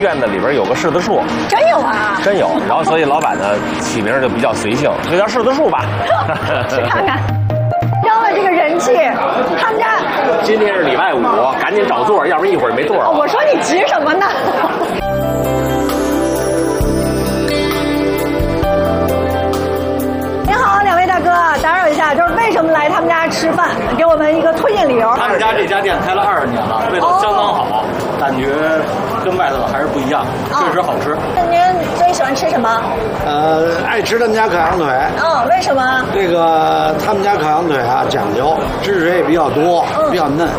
院子里边有个柿子树， 真有啊？ 真有。然后所以老板呢起名就比较随性，就叫柿子树吧。 去看看，要了这个人气，他们家今天是礼拜五，赶紧找座，要不然一会儿没座了。 我说你急什么呢？您好，两位大哥，打扰一下，就是为什么来他们家吃饭？给我们一个推荐理由。 他们家这家店开了20年了，味道相当好，感觉跟外头的还是不一样，确实好吃。 那您最喜欢吃什么？ 爱吃他们家烤羊腿。 为什么？ 这个他们家烤羊腿啊，讲究汁水也比较多，比较嫩。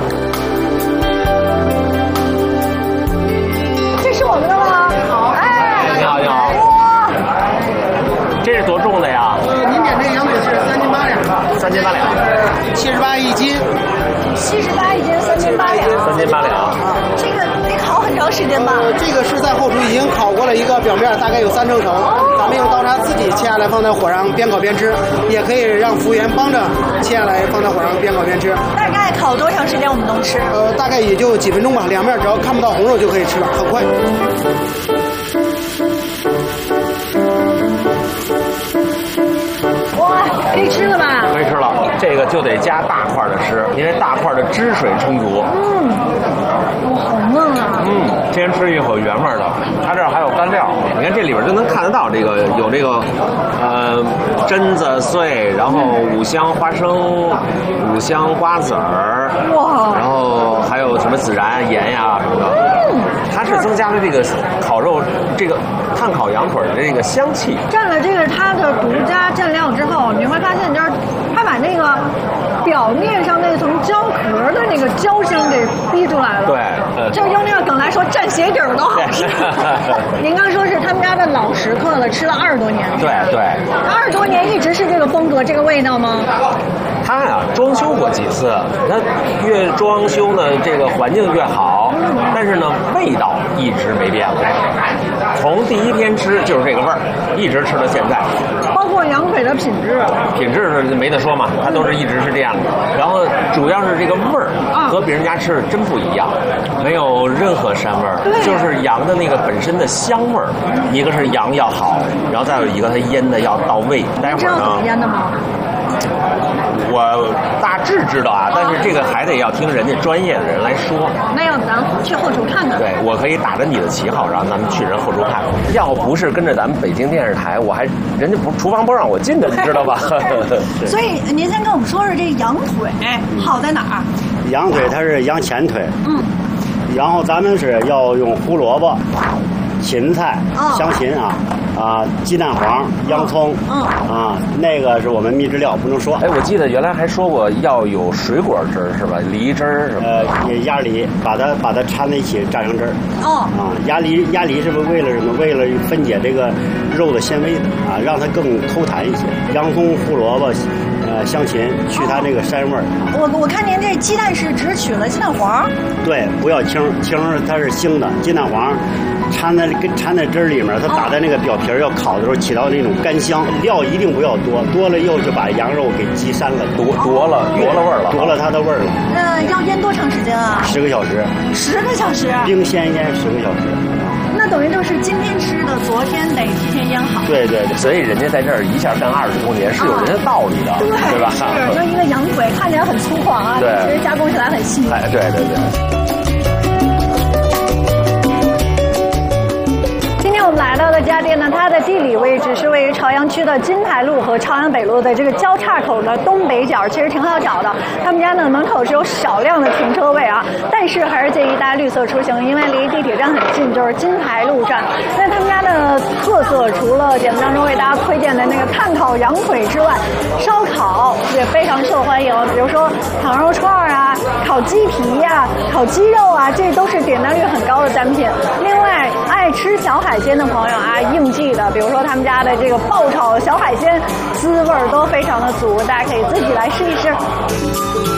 这是我们的吗？好，哎， 你好，你好。 哇， 这是多重的呀您点这羊腿是3斤8两 ？3斤8两 ，78一斤。 78一斤，3斤8两。 3斤8两。 这个得烤很长时间吧？ 这个是在后厨已经烤过了一个表面，大概有3成熟。咱们用刀叉自己切下来放在火上边烤边吃，也可以让服务员帮着切下来放在火上边烤边吃。 大概烤多长时间我们能吃？ 大概也就几分钟吧，两面只要看不到红肉就可以吃了，很快。 哇，可以吃了吧？ 可以吃了，这个就得加大块的吃，因为大块的汁水充足。 哇，好嫩啊！ 先吃一口原味的，它这儿还有干料，你看这里边就能看得到，这个有这个榛子碎，然后五香花生、五香瓜子儿， 哇， 然后还有什么孜然、盐呀什么的。它是增加了这个烤肉这个炭烤羊腿的这个香气。 蘸了这个它的独家蘸料之后，你会发现就是它把那个表面上那层焦壳的那个焦香给逼出来了。 对， 就用那个梗来说，蘸鞋底儿都好吃。您刚说是他们家的老食客了，吃了20多年。 对对 ，20多年一直是这个风格、这个味道吗？ 它呀装修过几次，它越装修呢，这个环境越好，但是呢味道一直没变过。从第一天吃就是这个味儿，一直吃到现在。 包括羊腿的品质， 品质是没得说嘛，它都是一直是这样的。然后主要是这个味儿和别人家吃的真不一样，没有任何膻味儿，就是羊的那个本身的香味儿。一个是羊要好，然后再有一个它腌的要到位。待会儿呢， 腌的吗？ 我大致知道啊，但是这个还得要听人家专业的人来说。 那要咱去后厨看看。 对，我可以打着你的旗号，然后咱们去人后厨看。要不是跟着咱们北京电视台，我还人家不厨房不让我进的，你知道吧？ 所以您先跟我们说说这羊腿好在哪儿？ 羊腿它是羊前腿，然后咱们是要用胡萝卜、芹菜、香芹鸡蛋黄、洋葱，那个是我们秘制料，不能说。 哎，我记得原来还说过要有水果汁儿是吧？梨汁儿什么？ 鸭梨，把它掺在一起榨成汁儿。鸭梨是不是为了什么？为了分解这个肉的纤维的让它更抠弹一些。洋葱、胡萝卜、香芹去它这个膻味儿。 我看您这鸡蛋是只取了鸡蛋黄。 对，不要青它是腥的，鸡蛋黄。掺在汁儿里面，它打在那个表皮儿，要烤的时候起到那种干香。料一定不要多，多了又就把羊肉给鸡膻了， 夺了味儿了， 夺了它的味儿了。 要腌多长时间啊 ？10个小时。 10个小时。 冰鲜腌10个小时。 那等于就是今天吃的，昨天得提前腌好。 对， 所以人家在这儿一下干20多年是有人的道理的，对吧？ 是，就一个羊腿看起来很粗犷啊，其实加工起来很细腻。 对。 今天我们来到的这家店呢，它的地理位置是位于朝阳区的金台路和朝阳北路的这个交叉口的东北角，其实挺好找的。他们家呢门口是有少量的停车位但是还是建议大家绿色出行，因为离地铁站很近，就是金台路站。那他们家的特色除了节目当中为大家推荐的那个炭烤羊腿之外，烧烤也非常受欢迎，比如说烤肉串烤鸡皮烤鸡肉这都是点赞率很高的单品。另外，爱吃小海鲜的朋友应季的，比如说他们家的这个爆炒小海鲜，滋味都非常的足，大家可以自己来试一试。